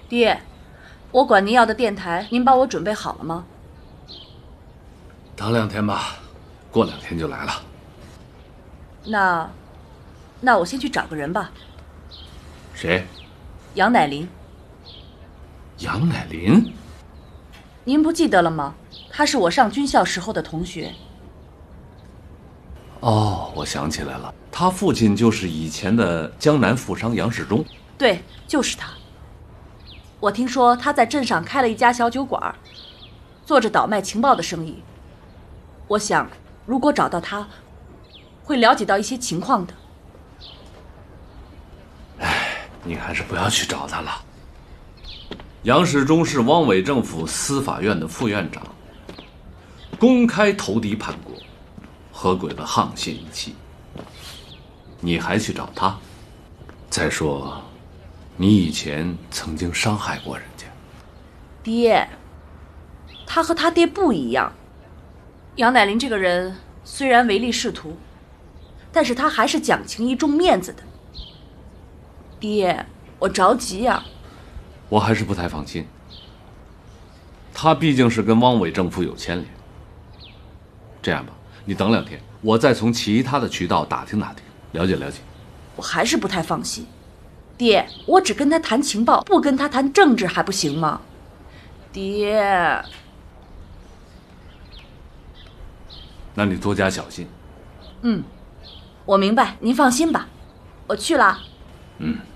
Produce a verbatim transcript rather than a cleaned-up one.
爹，我管您要的电台，您帮我准备好了吗？ 等两天吧，过两天就来了。 那，那我先去找个人吧。 谁？ 杨乃林。 杨乃林？ 您不记得了吗？他是我上军校时候的同学。 哦，我想起来了，他父亲就是以前的江南富商杨世忠。 对，就是他。我听说他在镇上开了一家小酒馆，做着倒卖情报的生意。我想，如果找到他，会了解到一些情况的。 哎，你还是不要去找他了。杨世忠是汪伪政府司法院的副院长，公开投敌叛国，和鬼子沆瀣一气。你还去找他？再说，你以前曾经伤害过人家。 爹，他和他爹不一样。杨乃林这个人虽然唯利是图，但是他还是讲情义重面子的。爹，我着急呀、啊。 我还是不太放心，他毕竟是跟汪伪政府有牵连。这样吧，你等两天，我再从其他的渠道打听打听，了解了解。 我还是不太放心。爹，我只跟他谈情报，不跟他谈政治还不行吗？爹， 那你多加小心。 嗯，我明白，您放心吧，我去了。 嗯。